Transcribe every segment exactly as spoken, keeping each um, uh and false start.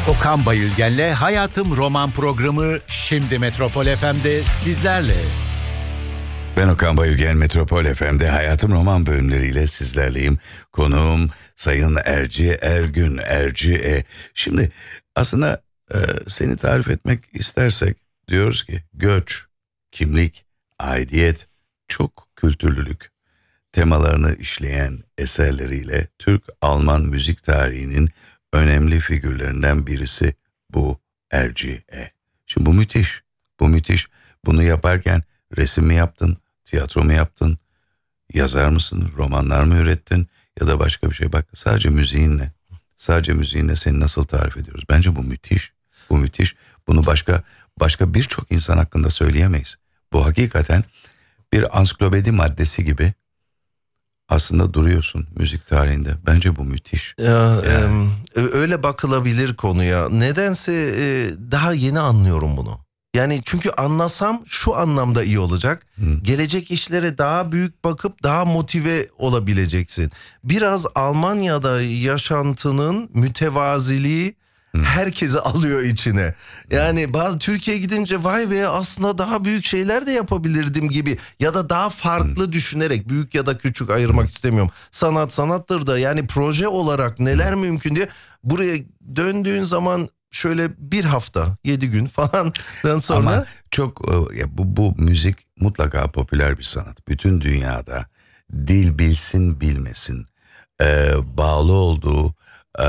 Okan Bayülgen'le Hayatım Roman programı şimdi Metropol F M'de sizlerle. Ben Okan Bayülgen, Metropol F M'de Hayatım Roman bölümleriyle sizlerleyim. Konuğum Sayın Erci Ergün, Erci E. Şimdi aslında e, seni tarif etmek istersek diyoruz ki göç, kimlik, aidiyet, çok kültürlülük temalarını işleyen eserleriyle Türk-Alman müzik tarihinin önemli figürlerinden birisi bu Erci E. Şimdi bu müthiş, bu müthiş. Bunu yaparken resim mi yaptın, tiyatro mu yaptın, yazar mısın, romanlar mı ürettin ya da başka bir şey? Bak sadece müziğinle, sadece müziğinle seni nasıl tarif ediyoruz? Bence bu müthiş, bu müthiş. Bunu başka başka birçok insan hakkında söyleyemeyiz. Bu hakikaten bir ansiklopedi maddesi gibi aslında duruyorsun müzik tarihinde. Bence bu müthiş. Ya, yani. e, öyle bakılabilir konuya. Nedense e, daha yeni anlıyorum bunu. Yani çünkü anlasam şu anlamda iyi olacak. Hı. Gelecek işlere daha büyük bakıp daha motive olabileceksin. Biraz Almanya'da yaşantının mütevaziliği Hı. herkesi alıyor içine. Yani bazı Türkiye'ye gidince vay be aslında daha büyük şeyler de yapabilirdim gibi ya da daha farklı Hı. düşünerek, büyük ya da küçük ayırmak Hı. istemiyorum. Sanat sanattır da yani proje olarak neler Hı. mümkün diye buraya döndüğün zaman şöyle bir hafta, yedi gün falandan sonra. Ama çok ya bu, bu müzik mutlaka popüler bir sanat. Bütün dünyada dil bilsin bilmesin e, bağlı olduğu e,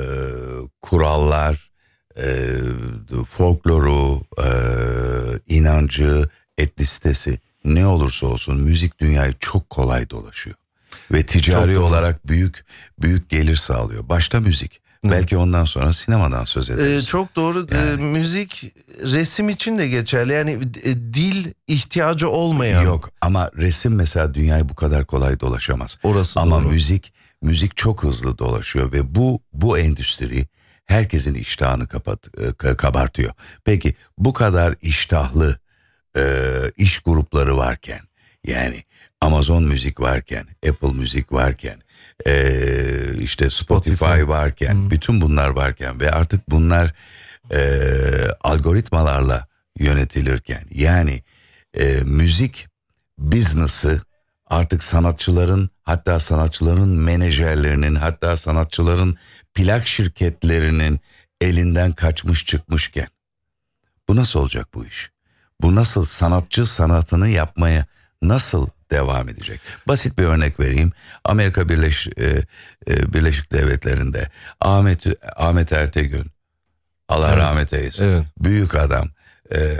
kurallar, e, folkloru, e, inancı, etnisitesi ne olursa olsun müzik dünyayı çok kolay dolaşıyor. Ve ticari çok olarak büyük büyük gelir sağlıyor. Başta müzik. Belki ondan sonra sinemadan söz ederiz. Ee, çok doğru. Yani. Ee, müzik resim için de geçerli. Yani e, dil ihtiyacı olmayan. Yok ama resim mesela dünyayı bu kadar kolay dolaşamaz. Orası ama doğru. müzik müzik çok hızlı dolaşıyor ve bu bu endüstri herkesin iştahını kapat, e, kabartıyor. Peki bu kadar iştahlı e, iş grupları varken yani Amazon Müzik varken, Apple Müzik varken, Ee, işte Spotify, Spotify varken, hmm. bütün bunlar varken ve artık bunlar e, algoritmalarla yönetilirken, yani e, müzik business'ı artık sanatçıların, hatta sanatçıların menajerlerinin, hatta sanatçıların plak şirketlerinin elinden kaçmış çıkmışken, bu nasıl olacak bu iş? Bu nasıl sanatçı sanatını yapmaya nasıl devam edecek? Basit bir örnek vereyim. Amerika Birleş, e, e, Birleşik Devletleri'nde Ahmet Ahmet Ertegün, Allah evet. rahmet eylesin. Evet. Büyük adam. E,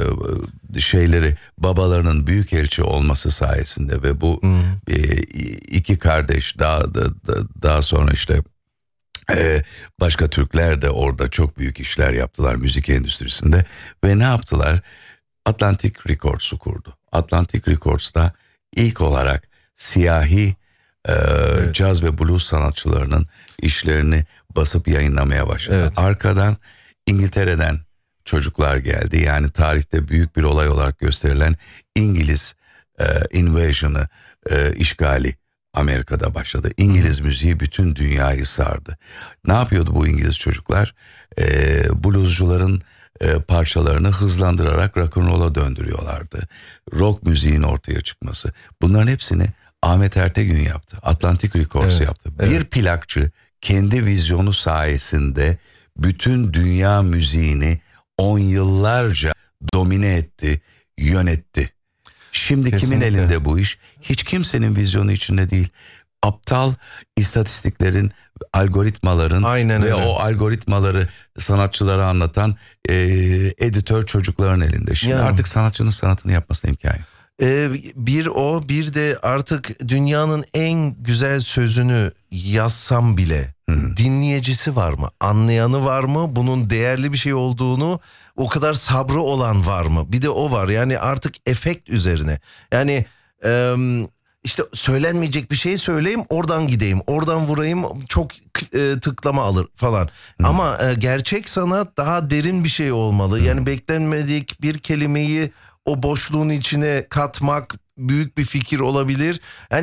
şeyleri babalarının büyükelçi olması sayesinde ve bu hmm. e, iki kardeş daha da, daha sonra işte e, başka Türkler de orada çok büyük işler yaptılar müzik endüstrisinde ve ne yaptılar? Atlantic Records'u kurdu. Atlantic Records'ta ilk olarak siyahi e, evet. caz ve blues sanatçılarının işlerini basıp yayınlamaya başladı. Evet. Arkadan İngiltere'den çocuklar geldi. Yani tarihte büyük bir olay olarak gösterilen İngiliz e, invasion'ı, e, işgali Amerika'da başladı. İngiliz Hı. müziği bütün dünyayı sardı. Ne yapıyordu bu İngiliz çocuklar? E, bluescuların E, parçalarını hızlandırarak rock'n'roll'a döndürüyorlardı. Rock müziğin ortaya çıkması. Bunların hepsini Ahmet Ertegün yaptı. Atlantic Records evet, yaptı. Evet. Bir plakçı kendi vizyonu sayesinde bütün dünya müziğini on yıllarca domine etti, yönetti. Şimdi Kesinlikle. Kimin elinde bu iş? Hiç kimsenin vizyonu içinde değil. Aptal istatistiklerin, algoritmaların Aynen ve öyle. O algoritmaları sanatçılara anlatan e, editör çocukların elinde. Şimdi ya. Artık sanatçının sanatını yapmasına imkan yok. Ee, bir o bir de artık dünyanın en güzel sözünü yazsam bile Hı. dinleyicisi var mı? Anlayanı var mı? Bunun değerli bir şey olduğunu o kadar sabrı olan var mı? Bir de o var yani artık efekt üzerine. Yani e, işte söylenmeyecek bir şey söyleyeyim oradan gideyim oradan vurayım çok e, tıklama alır falan. Hı. Ama e, gerçek sanat daha derin bir şey olmalı. Hı. Yani beklenmedik bir kelimeyi o boşluğun içine katmak büyük bir fikir olabilir. Yani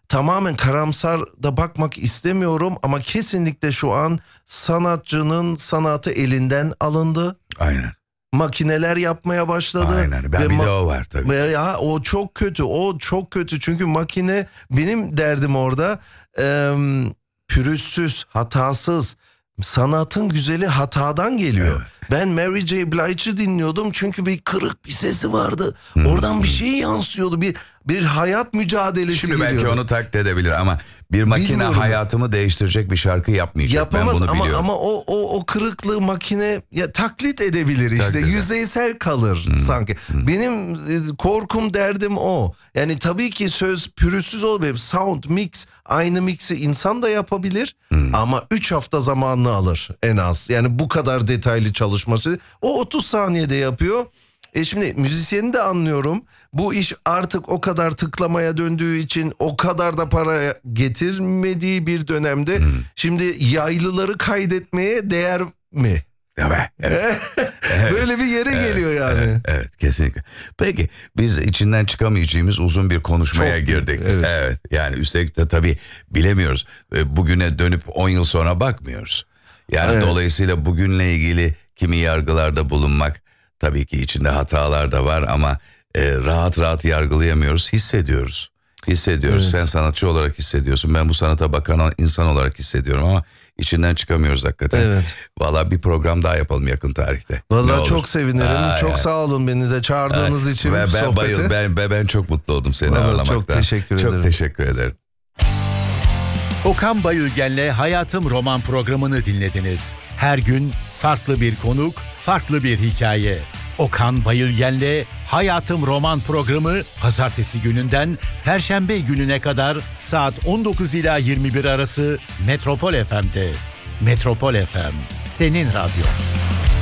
tamamen karamsar da bakmak istemiyorum ama kesinlikle şu an sanatçının sanatı elinden alındı. Aynen. Makineler yapmaya başladı. Aynen. Ben Ve bir ma- de o var tabii. Ya o çok kötü. O çok kötü. Çünkü makine, benim derdim orada e, pürüzsüz, hatasız. Sanatın güzeli hatadan geliyor. Evet. Ben Mary J. Blige'ı dinliyordum çünkü bir kırık bir sesi vardı. Oradan bir şey yansıyordu. Bir bir hayat mücadelesi Şimdi geliyordu. belki onu taklit edebilir ama bir makine Bilmiyorum. hayatımı değiştirecek bir şarkı yapmayacak. Yapamaz ben bunu ama biliyorum. ama o o o kırıklığı makine ya taklit edebilir işte. Taklit eder. Yüzeysel kalır Hmm. sanki. Benim e, korkum, derdim o. Yani tabii ki söz pürüzsüz olabilir. Sound mix, aynı mixi insan da yapabilir Hmm. ama üç hafta zamanını alır en az. Yani bu kadar detaylı çalışması. O otuz saniyede yapıyor. E şimdi müzisyeni de anlıyorum. Bu iş artık o kadar tıklamaya döndüğü için, o kadar da para getirmediği bir dönemde şimdi yaylıları kaydetmeye değer mi? Evet, evet. Evet. Böyle bir yere Evet, geliyor yani. Evet, evet, kesinlikle. Peki biz içinden çıkamayacağımız uzun bir konuşmaya Çok, girdik. evet. Yani üstelik de tabii bilemiyoruz. E, Bugüne dönüp on yıl sonra bakmıyoruz. Yani Evet. dolayısıyla bugünle ilgili kimi yargılarda bulunmak, tabii ki içinde hatalar da var ama e, rahat rahat yargılayamıyoruz, hissediyoruz. Hissediyoruz. Evet. Sen sanatçı olarak hissediyorsun. Ben bu sanata bakan insan olarak hissediyorum ama içinden çıkamıyoruz hakikaten. Evet. Vallahi bir program daha yapalım yakın tarihte. Ne Vallahi olur? çok sevinirim. Aa, çok ya. sağ olun beni de çağırdığınız Ay, için ben, ben sohbete. bayıl, ben, ben, ben çok mutlu oldum seni Vallahi ağırlamaktan. çok teşekkür Çok ederim. teşekkür ederim. Okan Bayülgen'le Hayatım Roman programını dinlediniz. Her gün farklı bir konuk, farklı bir hikaye. Okan Bayülgen'le Hayatım Roman programı pazartesi gününden perşembe gününe kadar saat on dokuz ila yirmi bir arası Metropol F M'de. Metropol F M, senin radyo.